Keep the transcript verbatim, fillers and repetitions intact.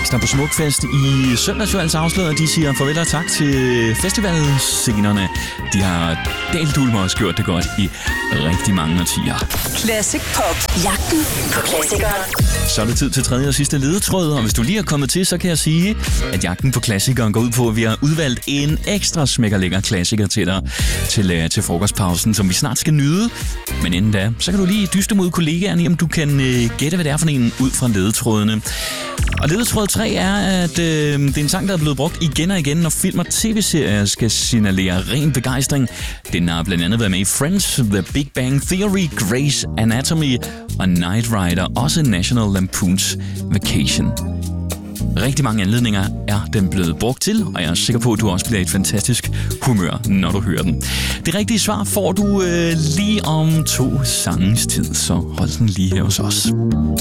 ekstra på Smukfest i søndags jo altså afsløret. De siger farvel og tak til festivalscenerne. De har delt med os gjort det godt i rigtig mange årtier. Classic Pop. Jagten på klassikeren. Så er det tid til tredje og sidste ledetråd, og hvis du lige er kommet til, så kan jeg sige, at jagten på klassikeren går ud på, at vi har udvalgt en ekstra smækkerlækker klassiker til dig til, uh, til frokostpausen, som vi snart skal nyde. Men inden da, så kan du lige dyste mod kollegaerne, om du kan uh, gætte, hvad det er for en ud fra ledetrådene. Og ledetråd tre er, at uh, det er en sang, der er blevet brugt igen og igen, når film og tv-serier skal signalere ren begejstring. Den har blandt andet været med i Friends, The Big Bang Theory, Grey's Anatomy og Knight Rider, også National Lampoon's Vacation. Rigtig mange anledninger er den blevet brugt til, og jeg er sikker på, at du også bliver i et fantastisk humør, når du hører den. Det rigtige svar får du øh, lige om to sangens tid, så hold den lige her hos os.